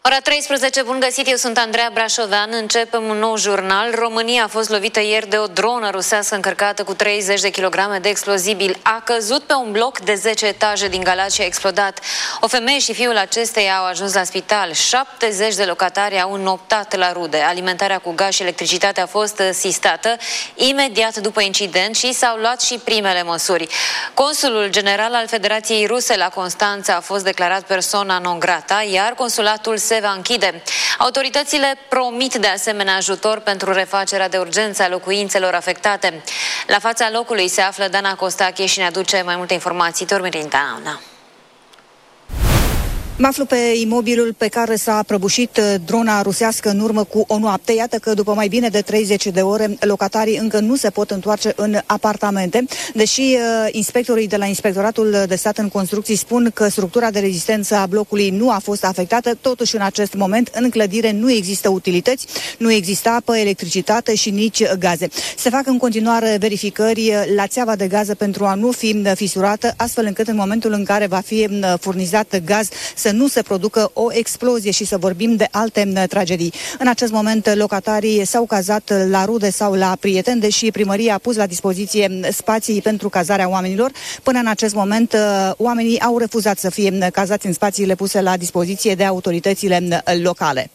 Ora 13, bun găsit, eu sunt Andreea Brașovean. Începem un nou jurnal. România a fost lovită ieri de o dronă rusească încărcată cu 30 de kilograme de explozibil. A căzut pe un bloc de 10 etaje din Galați și a explodat. O femeie și fiul acesteia au ajuns la spital. 70 de locatari au înoptat la rude. Alimentarea cu gaz și electricitate a fost sistată imediat după incident și s-au luat și primele măsuri. Consulul general al Federației Ruse la Constanța a fost declarat persona non grata, iar consulatul se va închide. Autoritățile promit de asemenea ajutor pentru refacerea de urgență a locuințelor afectate. La fața locului se află Dana Costache și ne aduce mai multe informații. Tormirinta. Mă aflu pe imobilul pe care s-a prăbușit drona rusească în urmă cu o noapte. Iată că după mai bine de 30 de ore, locatarii încă nu se pot întoarce în apartamente, deși inspectorii de la Inspectoratul de Stat în Construcții spun că structura de rezistență a blocului nu a fost afectată. Totuși, în acest moment, în clădire nu există utilități, nu există apă, electricitate și nici gaze. Se fac în continuare verificări la țeava de gaze pentru a nu fi fisurată, astfel încât în momentul în care va fi furnizat gaz să nu se producă o explozie și să vorbim de alte tragedii. În acest moment, locatarii s-au cazat la rude sau la prieteni, deși primăria a pus la dispoziție spații pentru cazarea oamenilor. Până în acest moment, oamenii au refuzat să fie cazați în spațiile puse la dispoziție de autoritățile locale.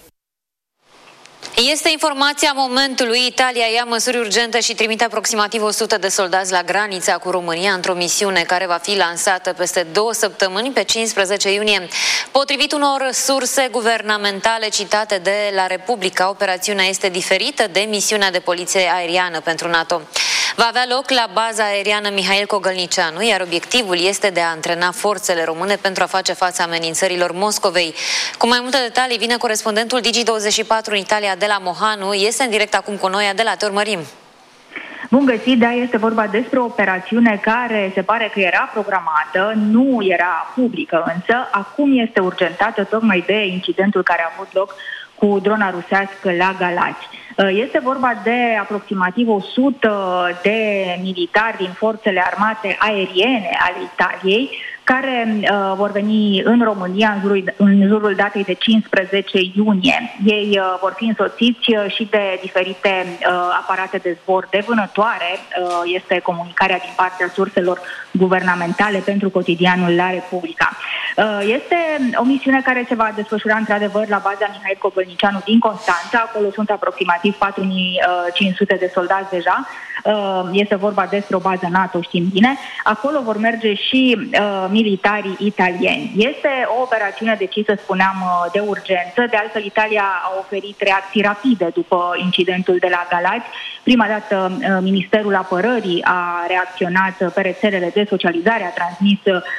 Este informația momentului. Italia ia măsuri urgente și trimite aproximativ 100 de soldați la granița cu România într-o misiune care va fi lansată peste 2 săptămâni, pe 15 iunie. Potrivit unor surse guvernamentale citate de La Republica, operațiunea este diferită de misiunea de poliție aeriană pentru NATO. Va avea loc la baza aeriană Mihail Cogălnicianu, iar obiectivul este de a antrena forțele române pentru a face față amenințărilor Moscovei. Cu mai multe detalii vine corespondentul Digi24 în Italia, de la Mohanu. Este în direct acum cu noi, Adela, te urmărim. Bun găsit, da, este vorba despre o operațiune care se pare că era programată, nu era publică, însă acum este urgentată tocmai de incidentul care a avut loc cu drona rusească la Galați. Este vorba de aproximativ 100 de militari din forțele armate aeriene ale Italiei, care vor veni în România în jurul datei de 15 iunie. Ei vor fi însoțiți și de diferite aparate de zbor de vânătoare. Este comunicarea din partea surselor guvernamentale pentru cotidianul La Republica. Este o misiune care se va desfășura într-adevăr la baza Mihail Cogălnicianu din Constanța. Acolo sunt aproximativ 4500 de soldați deja. Este vorba despre o bază NATO, știm bine. Acolo vor merge și militarii italieni. Este o operațiune decisă, spuneam, de urgență. De altfel, Italia a oferit reacții rapide după incidentul de la Galați. Prima dată, Ministerul Apărării a reacționat pe rețelele de socializare, a transmis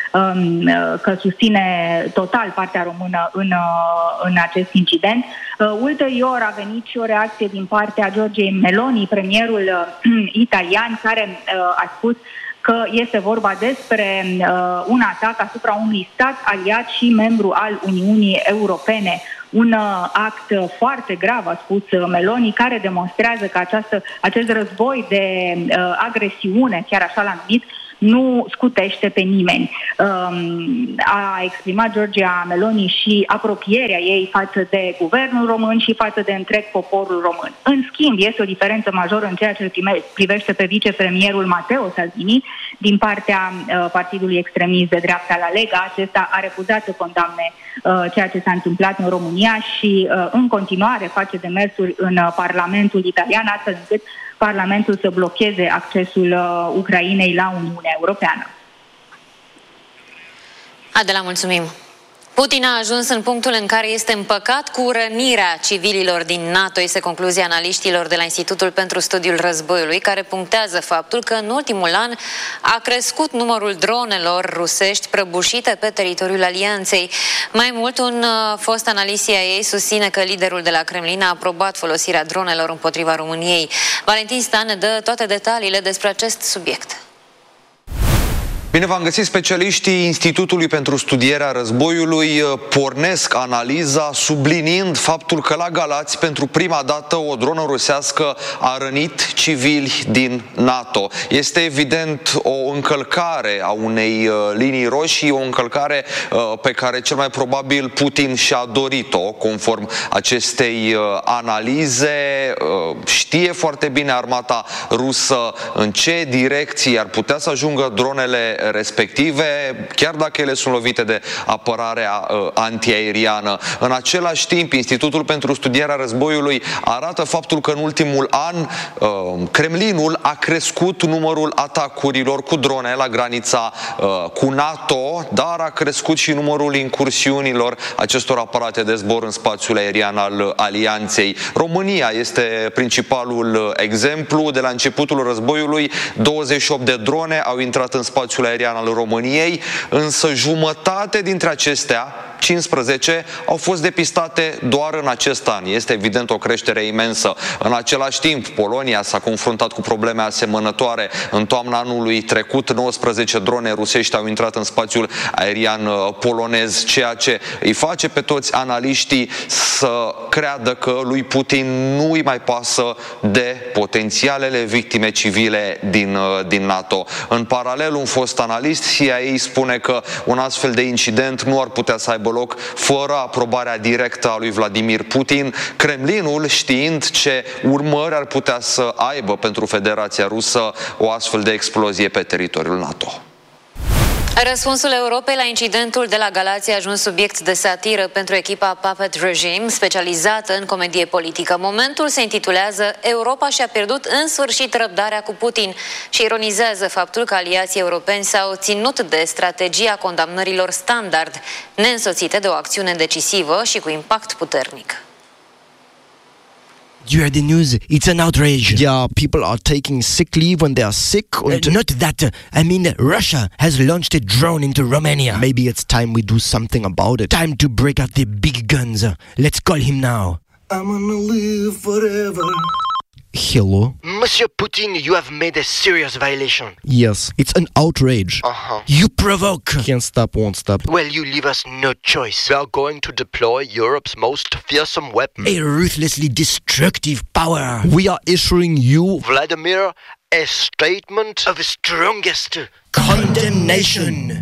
că susține total partea română în acest incident. Ulterior a venit și o reacție din partea Giorgiei Meloni, premierul italian, care a spus că este vorba despre un atac asupra unui stat aliat și membru al Uniunii Europene. Un act foarte grav, a spus Meloni, care demonstrează că acest război de agresiune, chiar așa l-am numit, nu scutește pe nimeni. A exprimat Giorgia Meloni și apropierea ei față de guvernul român și față de întreg poporul român. În schimb, este o diferență majoră în ceea ce îl privește pe vicepremierul Matteo Salvini din partea partidului extremist de dreapta la Lega. Acesta a refuzat să condamne ceea ce s-a întâmplat în România și în continuare face demersuri în Parlamentul italian, astfel încât Parlamentul să blocheze accesul Ucrainei la Uniunea Europeană. Adela, mulțumim! Putin a ajuns în punctul în care este împăcat cu rănirea civililor din NATO, este concluzia analiștilor de la Institutul pentru Studiul Războiului, care punctează faptul că în ultimul an a crescut numărul dronelor rusești prăbușite pe teritoriul alianței. Mai mult, un fost analist CIA susține că liderul de la Kremlin a aprobat folosirea dronelor împotriva României. Valentin Stan ne dă toate detaliile despre acest subiect. Bine v-am găsit. Specialiștii Institutului pentru Studierea Războiului pornesc analiza subliniind faptul că la Galați pentru prima dată o dronă rusească a rănit civili din NATO. Este evident o încălcare a unei linii roșii, o încălcare pe care cel mai probabil Putin și-a dorit-o, conform acestei analize. Știe foarte bine armata rusă în ce direcții ar putea să ajungă dronele respective, chiar dacă ele sunt lovite de apărarea antiaeriană. În același timp, Institutul pentru Studierea Războiului arată faptul că în ultimul an Kremlinul a crescut numărul atacurilor cu drone la granița cu NATO, dar a crescut și numărul incursiunilor acestor aparate de zbor în spațiul aerian al alianței. România este principalul exemplu. De la începutul războiului, 28 de drone au intrat în spațiul aerian al României, însă jumătate dintre acestea, 15, au fost depistate doar în acest an. Este evident o creștere imensă. În același timp, Polonia s-a confruntat cu probleme asemănătoare. În toamna anului trecut, 19 drone rusești au intrat în spațiul aerian polonez, ceea ce îi face pe toți analiștii să creadă că lui Putin nu îi mai pasă de potențialele victime civile din NATO. În paralel, un fost analist CIA spune că un astfel de incident nu ar putea să aibă loc fără aprobarea directă a lui Vladimir Putin, Kremlinul știind ce urmări ar putea să aibă pentru Federația Rusă o astfel de explozie pe teritoriul NATO. Răspunsul Europei la incidentul de la Galați a ajuns subiect de satiră pentru echipa Puppet Regime, specializată în comedie politică. Momentul se intitulează "Europa și-a pierdut în sfârșit răbdarea cu Putin" și ironizează faptul că aliații europeni s-au ținut de strategia condamnărilor standard, neînsoțite de o acțiune decisivă și cu impact puternic. You heard the news? It's an outrage. Yeah, people are taking sick leave when they are sick. Not that. I mean, Russia has launched a drone into Romania. Maybe it's time we do something about it. Time to break out the big guns. Let's call him now. I'm gonna live forever. Hello? Monsieur Putin, you have made a serious violation. Yes, it's an outrage. You provoke. Can't stop, won't stop. Well, you leave us no choice. We are going to deploy Europe's most fearsome weapon. A ruthlessly destructive power. We are issuing you, Vladimir, a statement of the strongest condemnation.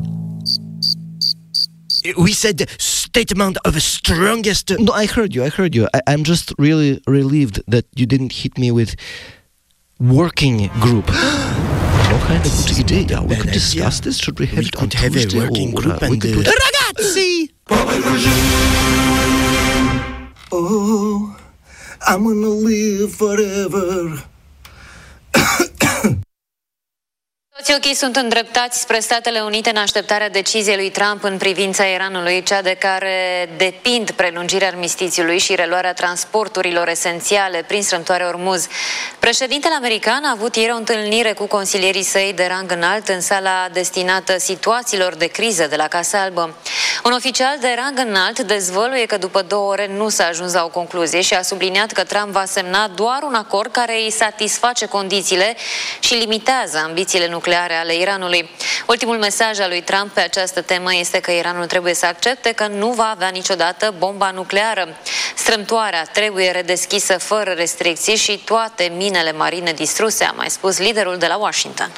We said statement of the strongest. No, I heard you. I'm just really relieved that you didn't hit me with working group. No kind of good idea. Yeah, we could discuss this. Should we have it on Tuesday? A working group and Ragazzi! Oh, I'm gonna live forever. Toți ochii sunt îndreptați spre Statele Unite în așteptarea deciziei lui Trump în privința Iranului, cea de care depind prelungirea armistițiului și reluarea transporturilor esențiale prin strâmtoarea Ormuz. Președintele american a avut ieri o întâlnire cu consilierii săi de rang înalt în sala destinată situațiilor de criză de la Casa Albă. Un oficial de rang înalt dezvăluie că după 2 ore nu s-a ajuns la o concluzie și a subliniat că Trump va semna doar un acord care îi satisface condițiile și limitează ambițiile nucleare ale Iranului. Ultimul mesaj al lui Trump pe această temă este că Iranul trebuie să accepte că nu va avea niciodată bomba nucleară. Strâmtoarea trebuie redeschisă fără restricții și toate minele marine distruse, a mai spus liderul de la Washington.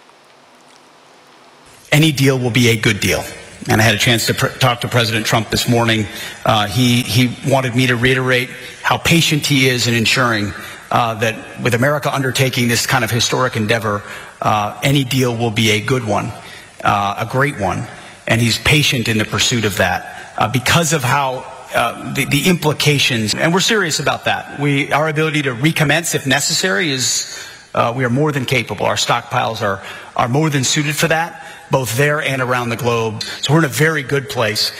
Any deal will be a good deal. And I had a chance to talk to President Trump this morning. He wanted me to reiterate how patient he is in ensuring that with America undertaking this kind of historic endeavor, any deal will be a good one, a great one. And he's patient in the pursuit of that because of how the implications, and we're serious about that. Our ability to recommence if necessary is, we are more than capable. Our stockpiles are more than suited for that, both there and around the globe. So we're in a very good place.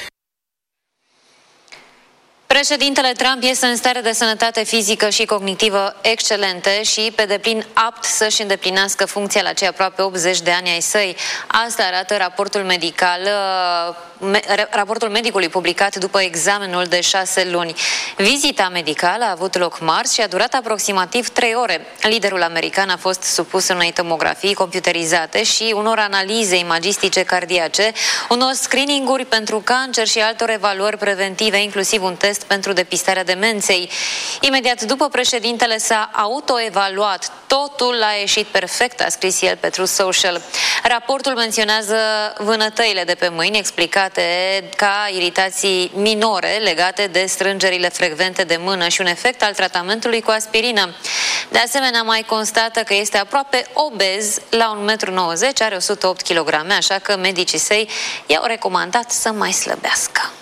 Președintele Trump este în stare de sănătate fizică și cognitivă excelente și pe deplin apt să-și îndeplinească funcția la cei aproape 80 de ani ai săi. Asta arată raportul medical raportul medicului publicat după examenul de 6 luni. Vizita medicală a avut loc marți și a durat aproximativ 3 ore. Liderul american a fost supus unei tomografii computerizate și unor analize imagistice cardiace, unor screening-uri pentru cancer și altor evaluări preventive, inclusiv un test pentru depistarea demenței. Imediat după, președintele s-a autoevaluat. Totul a ieșit perfect, a scris el pe Truth Social. Raportul menționează vânătăile de pe mâini explicate ca iritații minore legate de strângerile frecvente de mână și un efect al tratamentului cu aspirină. De asemenea, mai constată că este aproape obez, la 1,90 m, are 108 kg, așa că medicii săi i-au recomandat să mai slăbească.